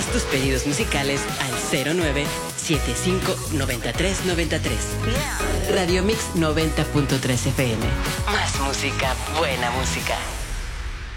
tus pedidos musicales al 09759393. Radio Mix 90.3 FM. Más música, buena música.